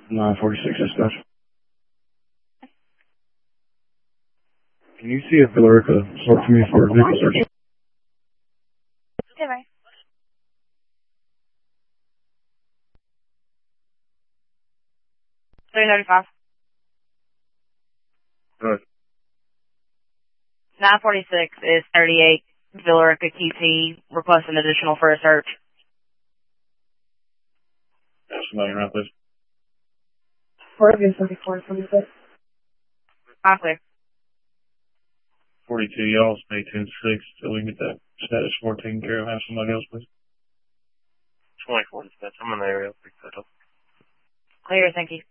946 dispatch. Can you see if Villarica sort for me for a vehicle search? Okay, bye. 335. Good. 946 is 38 Villarica QT, requesting additional for a search. Have somebody around, please. 424, I'm clear. 42 y'all, stay 10-6 till we get that status 4 taken care of. Have somebody else, please. 24 dispatch. I'm in the area. I'll pick that up. Clear, thank you.